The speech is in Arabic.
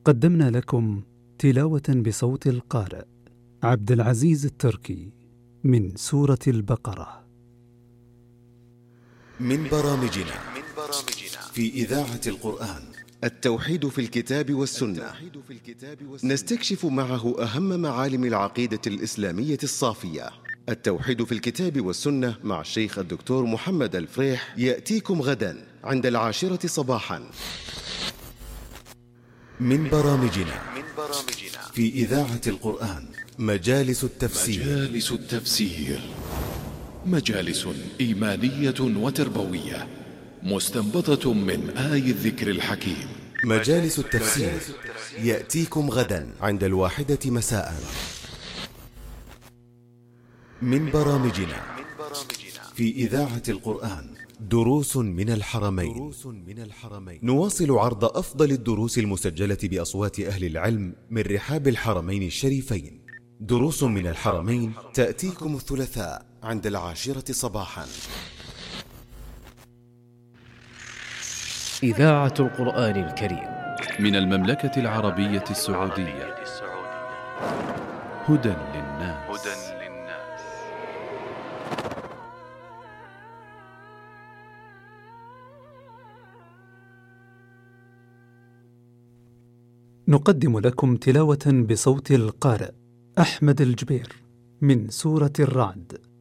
قدمنا لكم تلاوة بصوت القارئ عبد العزيز التركي من سورة البقرة. من برامجنا في إذاعة القرآن التوحيد في الكتاب والسنة، نستكشف معه أهم معالم العقيدة الإسلامية الصافية. التوحيد في الكتاب والسنة مع الشيخ الدكتور محمد الفريح يأتيكم غدا عند 10 صباحا. من برامجنا في إذاعة القرآن مجالس التفسير، مجالس إيمانية وتربوية مستنبطة من آي الذكر الحكيم. مجالس التفسير يأتيكم غدا عند 1 مساء. من برامجنا في إذاعة القرآن دروس من الحرمين. نواصل عرض أفضل الدروس المسجلة بأصوات أهل العلم من رحاب الحرمين الشريفين. دروس من الحرمين تأتيكم الثلاثاء عند 10 صباحا. إذاعة القرآن الكريم من المملكة العربية السعودية. هدى للناس. نقدم لكم تلاوة بصوت القارئ أحمد الجبير من سورة الرعد.